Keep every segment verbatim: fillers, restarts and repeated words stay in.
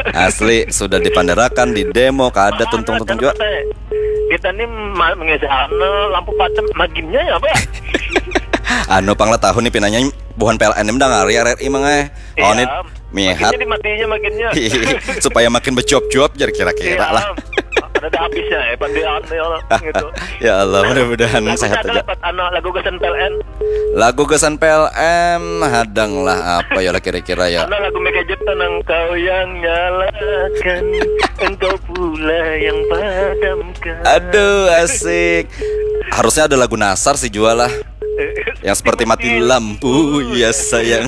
Asli sudah dipanderakan di demo kada tuntung-tuntung juga. Kita nih mengisi lampu padam maginnya ya apa ya? Anu pangla tahun nih pinanya bukan P L N mendang hari R R I mangai. Oh nih mihat. Makinnya makinnya. Supaya makin becuap-cuap jar kira-kira lah. Ada habisnya ya pandian gitu. Ya Allah, mudah-mudahan sehat aja. Anak lagu kesan P L N. Lagu kesan P L M hadang lah apa ya lah kira-kira ya. Anak lagu Mega Jepang engkau yang nyalakan, engkau pula yang padamkan. Aduh asik. Harusnya ada lagu Nasar sih jual lah. Yang seperti mati lampu ya sayang.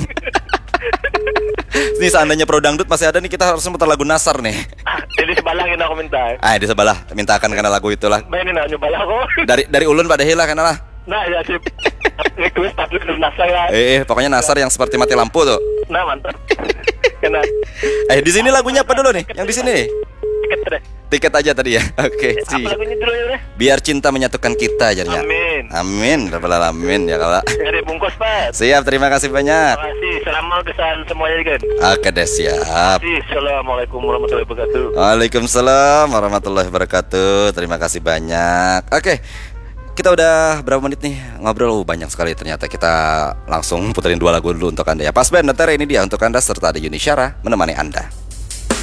Ini seandainya pro dangdut masih ada nih, kita harus muter lagu Nasar nih. Jadi sebalangin aku minta. Ah di sebelah mintakan karena lagu itulah. Mainin aja nyoba aku. Dari dari ulun pada hilang karena lah. Nah ya sip. Request tapi Nasar ya. Eh, eh pokoknya Nasar yang seperti mati lampu tuh. Nah mantap. Kena. Eh di sini lagunya apa dulu nih? Yang di sini nih. Tiket deh. Tiket aja tadi ya. Oke, okay, sih. Apa lagunya dulu ya? Biar cinta menyatukan kita jadinya. Amin. Amin, rabbal alamin ya kalau. Dari bungkus, Pak. Siap, terima kasih banyak. Terima kasih. Selamat kesan semuanya kan. Oke deh, siap. Assalamualaikum warahmatullahi wabarakatuh. Waalaikumsalam warahmatullahi wabarakatuh. Terima kasih banyak. Oke. Kita udah berapa menit nih ngobrol? Oh, banyak sekali ternyata. Kita langsung puterin dua lagu dulu untuk Anda ya. Pas band, ntar ini dia untuk Anda serta ada Yuni Syara menemani Anda.